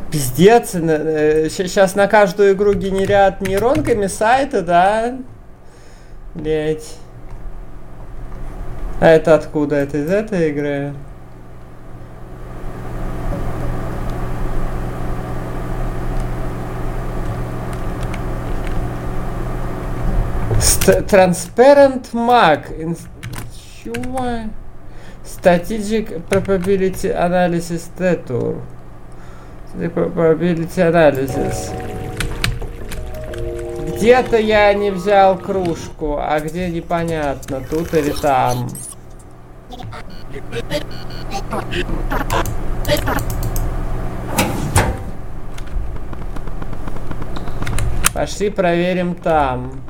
Пиздец, сейчас на каждую игру генерят нейронками сайты, да? Блять. А это откуда? Это из этой игры? Transparent Mag. Чего? Strategic Probability Analysis Detour. Probability Analysis. Где-то я не взял кружку, а где непонятно, тут или там. Пошли проверим там.